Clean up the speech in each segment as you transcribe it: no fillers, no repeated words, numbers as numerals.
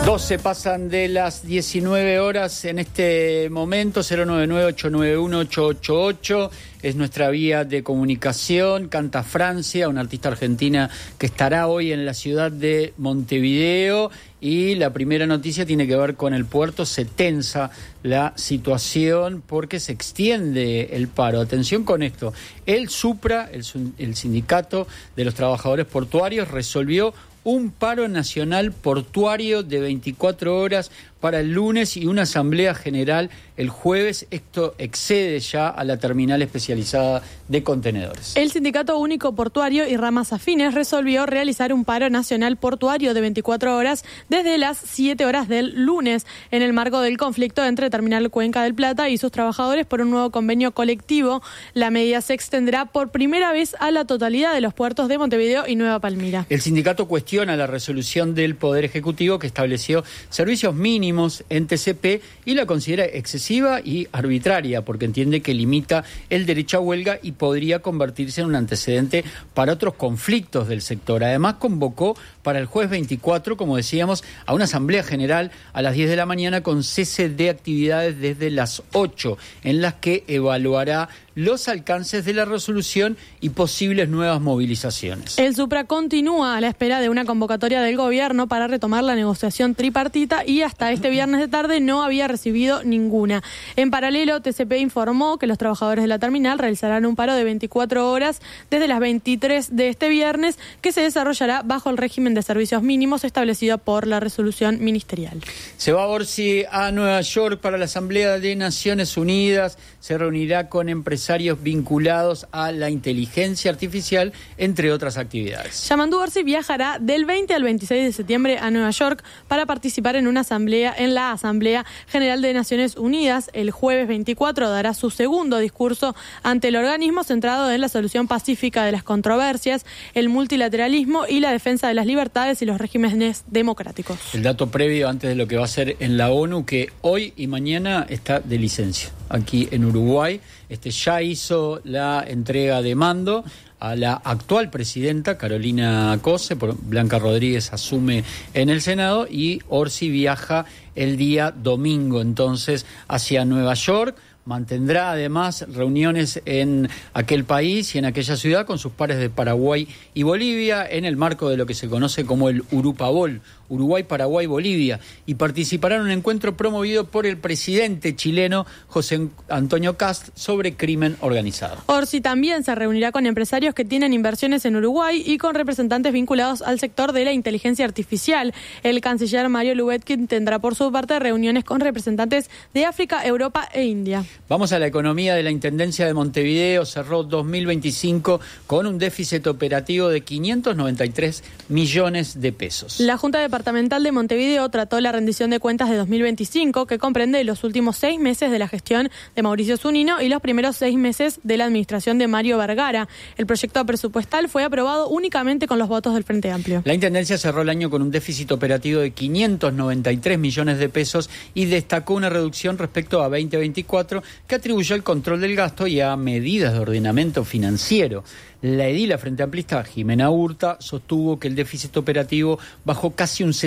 12 pasan de las 19 horas en este momento. 099-891-888 es nuestra vía de comunicación. Canta Francia, una artista argentina que estará hoy en la ciudad de Montevideo. Y la primera noticia tiene que ver con el puerto. Se tensa la situación porque se extiende el paro. Atención con esto. El SUPRA, el sindicato de los trabajadores portuarios, resolvió un paro nacional portuario de 24 horas para el lunes y una asamblea general el jueves. Esto excede ya a la terminal especializada de contenedores. El Sindicato Único Portuario y ramas afines resolvió realizar un paro nacional portuario de 24 horas desde las 7 horas del lunes, en el marco del conflicto entre Terminal Cuenca del Plata y sus trabajadores por un nuevo convenio colectivo. La medida se extenderá por primera vez a la totalidad de los puertos de Montevideo y Nueva Palmira. El sindicato cuestiona la resolución del Poder Ejecutivo que estableció servicios mínimos en TCP y la considera excesiva y arbitraria porque entiende que limita el derecho a huelga y podría convertirse en un antecedente para otros conflictos del sector. Además, convocó para el jueves 24, como decíamos, a una asamblea general a las 10 de la mañana con cese de actividades desde las 8, en las que evaluará los alcances de la resolución y posibles nuevas movilizaciones. El SUPRA continúa a la espera de una convocatoria del gobierno para retomar la negociación tripartita y hasta este viernes de tarde no había recibido ninguna. En paralelo, TCP informó que los trabajadores de la terminal realizarán un paro de 24 horas desde las 23 de este viernes, que se desarrollará bajo el régimen de servicios mínimos establecido por la resolución ministerial. Se va Orsi a Nueva York para la Asamblea de Naciones Unidas. Se reunirá con empresarios vinculados a la inteligencia artificial, entre otras actividades. Yamandu Orsi viajará del 20 al 26 de septiembre a Nueva York para participar en la Asamblea General de Naciones Unidas. El jueves 24 dará su segundo discurso ante el organismo, centrado en la solución pacífica de las controversias, el multilateralismo y la defensa de las libertades y los regímenes democráticos. El dato previo antes de lo que va a ser en la ONU, que hoy y mañana está de licencia aquí en Uruguay. Ya hizo la entrega de mando a la actual presidenta, Carolina Cose. Blanca Rodríguez asume en el Senado y Orsi viaja el día domingo entonces hacia Nueva York. Mantendrá además reuniones en aquel país y en aquella ciudad con sus pares de Paraguay y Bolivia en el marco de lo que se conoce como el Urupabol, Uruguay, Paraguay, Bolivia, y participará en un encuentro promovido por el presidente chileno José Antonio Kast sobre crimen organizado. Orsi también se reunirá con empresarios que tienen inversiones en Uruguay y con representantes vinculados al sector de la inteligencia artificial. El canciller Mario Lubetkin tendrá por su parte reuniones con representantes de África, Europa e India. Vamos a la economía de la Intendencia de Montevideo. Cerró 2025 con un déficit operativo de 593 millones de pesos. La Junta Departamental de Montevideo trató la rendición de cuentas de 2025, que comprende los últimos 6 meses de la gestión de Mauricio Zunino y los primeros 6 meses de la administración de Mario Vergara. El proyecto presupuestal fue aprobado únicamente con los votos del Frente Amplio. La Intendencia cerró el año con un déficit operativo de 593 millones de pesos y destacó una reducción respecto a 2024 que atribuyó el control del gasto y a medidas de ordenamiento financiero. La edila frente amplista Jimena Hurta sostuvo que el déficit operativo bajó casi un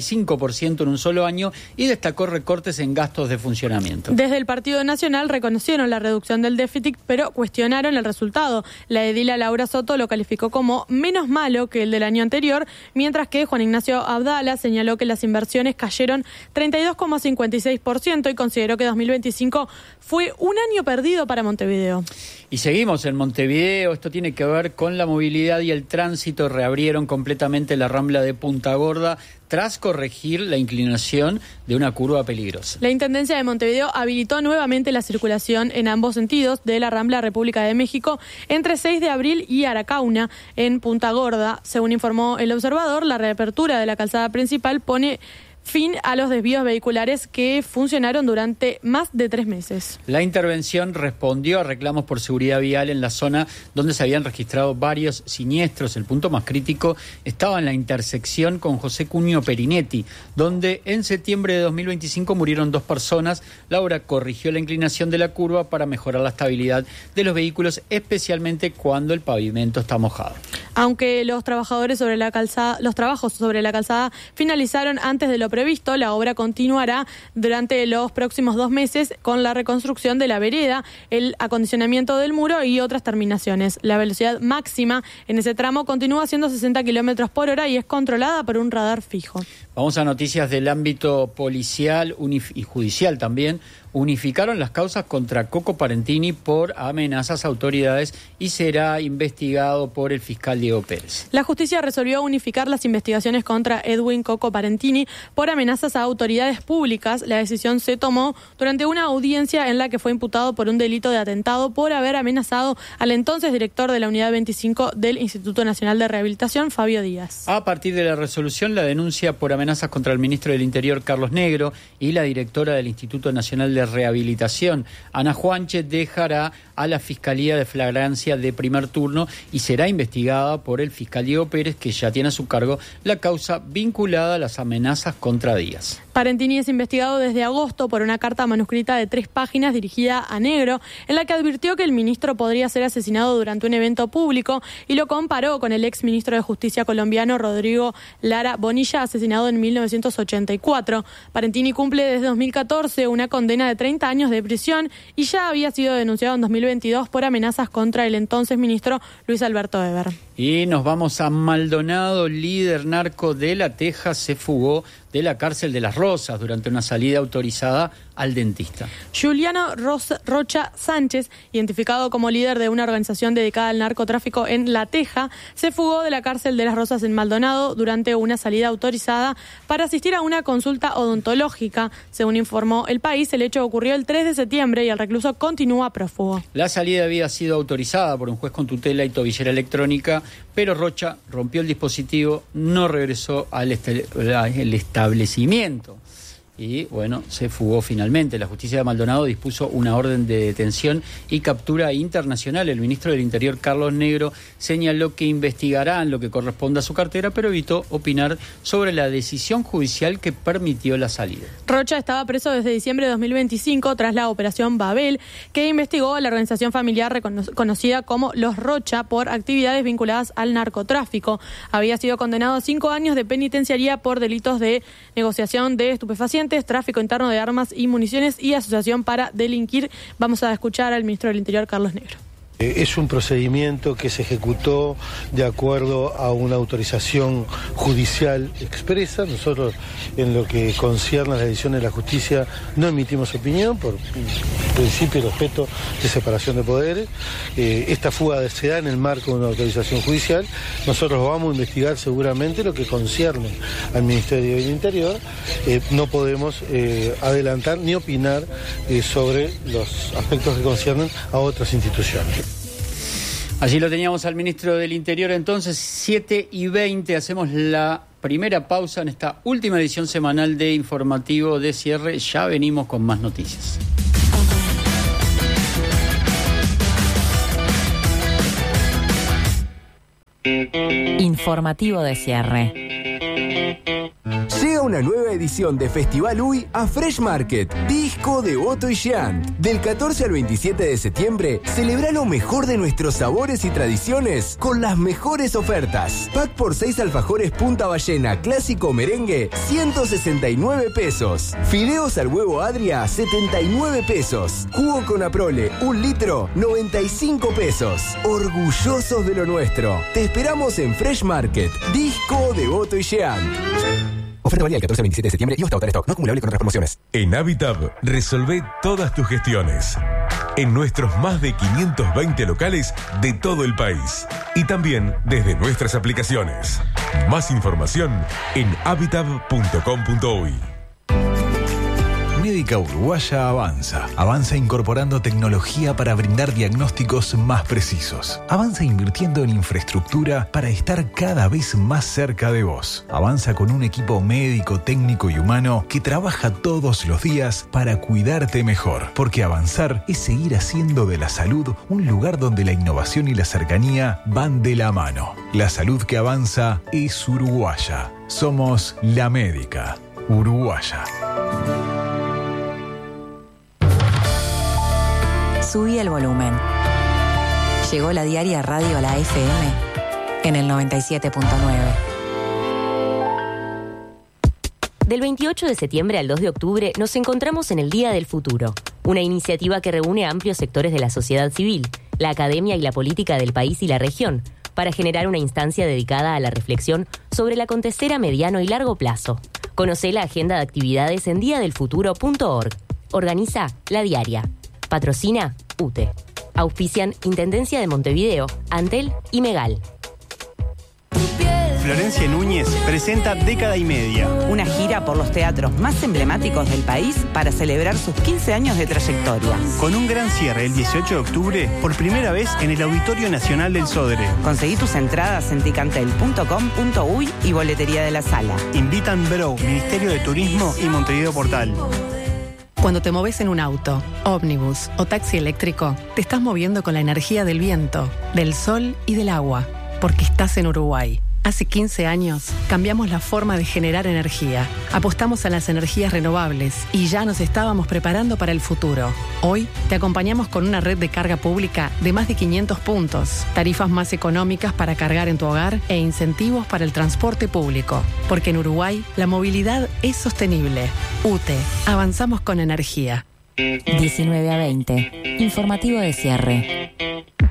75% en un solo año y destacó recortes en gastos de funcionamiento. Desde el Partido Nacional reconocieron la reducción del déficit, pero cuestionaron el resultado. La edila Laura Soto lo calificó como menos malo que el del año anterior, mientras que Juan Ignacio Abdala señaló que las inversiones cayeron 32,56% y consideró que 2025 fue un año perdido para Montevideo. Y seguimos en Montevideo. Esto tiene que ver con la movilidad y el tránsito. Reabrieron completamente la Rambla de Punta Gorda tras corregir la inclinación de una curva peligrosa. La Intendencia de Montevideo habilitó nuevamente la circulación en ambos sentidos de la Rambla República de México entre 6 de abril y Aracauna en Punta Gorda. Según informó El Observador, la reapertura de la calzada principal pone fin a los desvíos vehiculares que funcionaron durante más de 3 meses. La intervención respondió a reclamos por seguridad vial en la zona donde se habían registrado varios siniestros. El punto más crítico estaba en la intersección con José Cunio Perinetti, donde en septiembre de 2025 murieron 2 personas. La obra corrigió la inclinación de la curva para mejorar la estabilidad de los vehículos, especialmente cuando el pavimento está mojado. Aunque los trabajos sobre la calzada finalizaron antes del operativo previsto, la obra continuará durante los próximos 2 meses con la reconstrucción de la vereda, el acondicionamiento del muro y otras terminaciones. La velocidad máxima en ese tramo continúa siendo 60 kilómetros por hora y es controlada por un radar fijo. Vamos a noticias del ámbito policial y judicial también. Unificaron las causas contra Coco Parentini por amenazas a autoridades y será investigado por el fiscal Diego Pérez. La justicia resolvió unificar las investigaciones contra Edwin Coco Parentini por amenazas a autoridades públicas. La decisión se tomó durante una audiencia en la que fue imputado por un delito de atentado por haber amenazado al entonces director de la Unidad 25 del Instituto Nacional de Rehabilitación, Fabio Díaz. A partir de la resolución, la denuncia por amenazas contra el ministro del Interior, Carlos Negro, y la directora del Instituto Nacional de Rehabilitación, Ana Juanche, dejará a la Fiscalía de Flagrancia de primer turno y será investigada por el fiscal Diego Pérez, que ya tiene a su cargo la causa vinculada a las amenazas contra Díaz. Parentini es investigado desde agosto por una carta manuscrita de 3 páginas dirigida a Negro, en la que advirtió que el ministro podría ser asesinado durante un evento público y lo comparó con el ex ministro de Justicia colombiano Rodrigo Lara Bonilla, asesinado en 1984. Parentini cumple desde 2014 una condena de 30 años de prisión y ya había sido denunciado en 2022 por amenazas contra el entonces ministro Luis Alberto Heber. Y nos vamos a Maldonado. Líder narco de La Teja se fugó de la cárcel de Las Rosas durante una salida autorizada al dentista. Juliano Rocha Sánchez, identificado como líder de una organización dedicada al narcotráfico en La Teja, se fugó de la cárcel de Las Rosas en Maldonado durante una salida autorizada para asistir a una consulta odontológica. Según informó El País, el hecho ocurrió el 3 de septiembre y el recluso continúa prófugo. La salida había sido autorizada por un juez con tutela y tobillera electrónica, pero Rocha rompió el dispositivo, no regresó al establecimiento y, bueno, se fugó finalmente. La justicia de Maldonado dispuso una orden de detención y captura internacional. El ministro del Interior, Carlos Negro, señaló que investigarán lo que corresponda a su cartera, pero evitó opinar sobre la decisión judicial que permitió la salida. Rocha estaba preso desde diciembre de 2025 tras la operación Babel, que investigó a la organización familiar conocida como Los Rocha por actividades vinculadas al narcotráfico. Había sido condenado a 5 años de penitenciaría por delitos de negociación de estupefacientes, tráfico interno de armas y municiones y asociación para delinquir. Vamos a escuchar al ministro del Interior, Carlos Negro. Es un procedimiento que se ejecutó de acuerdo a una autorización judicial expresa. Nosotros, en lo que concierne a las decisiones de la justicia, no emitimos opinión por principio y respeto de separación de poderes. Esta fuga se da en el marco de una autorización judicial. Nosotros vamos a investigar seguramente lo que concierne al Ministerio del Interior. No podemos adelantar ni opinar sobre los aspectos que conciernen a otras instituciones. Allí lo teníamos al ministro del Interior. Entonces, 7:20, hacemos la primera pausa en esta última edición semanal de Informativo de Cierre. Ya venimos con más noticias. Informativo de Cierre. Llega una nueva edición de Festival UI a Fresh Market, disco de Otto y Jean. Del 14 al 27 de septiembre, celebra lo mejor de nuestros sabores y tradiciones con las mejores ofertas. Pack por 6 alfajores Punta Ballena, clásico merengue, 169 pesos. Fideos al huevo Adria, 79 pesos. Jugo con Aprole, 1 litro, 95 pesos. Orgullosos de lo nuestro. Te esperamos en Fresh Market, disco de Otto y Jean. Oferta válida el 14 al 27 de septiembre y hasta agotar stock. No acumulable con otras promociones. En Habitab, resolvé todas tus gestiones. En nuestros más de 520 locales de todo el país. Y también desde nuestras aplicaciones. Más información en habitab.com.uy. Médica Uruguaya avanza. Avanza incorporando tecnología para brindar diagnósticos más precisos. Avanza invirtiendo en infraestructura para estar cada vez más cerca de vos. Avanza con un equipo médico, técnico y humano que trabaja todos los días para cuidarte mejor. Porque avanzar es seguir haciendo de la salud un lugar donde la innovación y la cercanía van de la mano. La salud que avanza es uruguaya. Somos la Médica Uruguaya. Subí el volumen. Llegó la diaria radio a la FM en el 97.9. Del 28 de septiembre al 2 de octubre nos encontramos en el Día del Futuro, una iniciativa que reúne a amplios sectores de la sociedad civil, la academia y la política del país y la región, para generar una instancia dedicada a la reflexión sobre el acontecer a mediano y largo plazo. Conocé la agenda de actividades en diadelfuturo.org. Organiza La Diaria. Patrocina UTE. Auspician Intendencia de Montevideo, Antel y Megal. Florencia Núñez presenta Década y Media. Una gira por los teatros más emblemáticos del país para celebrar sus 15 años de trayectoria. Con un gran cierre el 18 de octubre, por primera vez en el Auditorio Nacional del Sodre. Conseguí tus entradas en ticantel.com.uy y boletería de la sala. Invitan Bro, Ministerio de Turismo y Montevideo Portal. Cuando te moves en un auto, ómnibus o taxi eléctrico, te estás moviendo con la energía del viento, del sol y del agua, porque estás en Uruguay. Hace 15 años cambiamos la forma de generar energía, apostamos a las energías renovables y ya nos estábamos preparando para el futuro. Hoy te acompañamos con una red de carga pública de más de 500 puntos, tarifas más económicas para cargar en tu hogar e incentivos para el transporte público. Porque en Uruguay la movilidad es sostenible. UTE, avanzamos con energía. 19 a 20. Informativo de cierre.